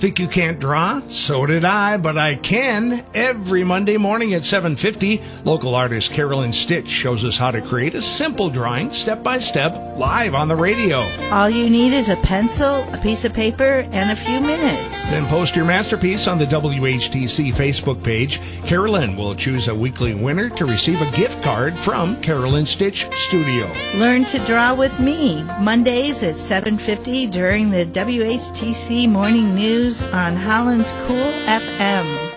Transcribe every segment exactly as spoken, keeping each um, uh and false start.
Think you can't draw? So did I, but I can. Every Monday morning at seven fifty, local artist Carolyn Stitch shows us how to create a simple drawing, step by step, live on the radio. All you need is a pencil, a piece of paper, and a few minutes. Then post your masterpiece on the W H T C Facebook page. Carolyn will choose a weekly winner to receive a gift card from Carolyn Stitch Studio. Learn to draw with me, Mondays at seven fifty during the W H T C Morning News on Holland's Cool F M.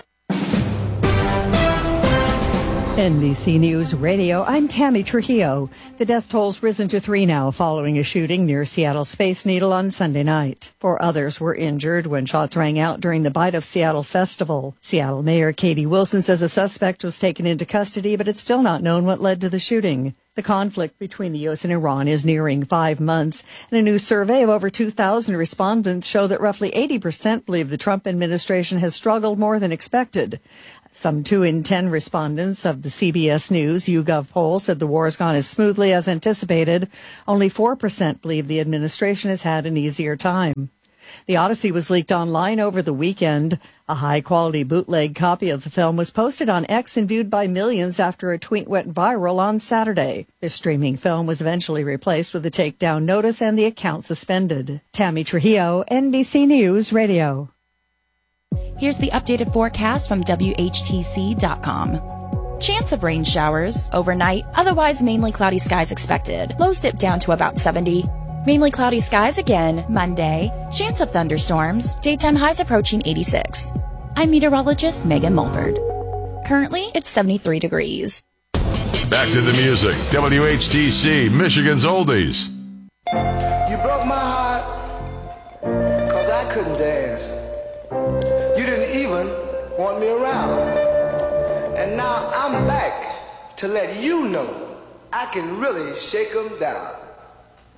N B C News Radio, I'm Tammy Trujillo. The death toll's risen to three now following a shooting near Seattle Space Needle on Sunday night. Four others were injured when shots rang out during the Bite of Seattle festival. Seattle Mayor Katie Wilson says a suspect was taken into custody, but it's still not known what led to the shooting. The conflict between the U S and Iran is nearing five months, and a new survey of over two thousand respondents show that roughly eighty percent believe the Trump administration has struggled more than expected. Some two in ten respondents of the C B S News YouGov poll said the war has gone as smoothly as anticipated. Only four percent believe the administration has had an easier time. The Odyssey was leaked online over the weekend. A high-quality bootleg copy of the film was posted on X and viewed by millions after a tweet went viral on Saturday. The streaming film was eventually replaced with a takedown notice and the account suspended. Tammy Trujillo, N B C News Radio. Here's the updated forecast from W H T C dot com. Chance of rain showers overnight, otherwise mainly cloudy skies expected. Lows dip down to about seventy. Mainly cloudy skies again Monday. Chance of thunderstorms. Daytime highs approaching eighty-six. I'm meteorologist Megan Mulford. Currently, it's seventy-three degrees. Back to the music. W H T C, Michigan's Oldies. You broke my heart, cause I couldn't dance. You didn't even want me around. And now I'm back to let you know I can really shake 'em down.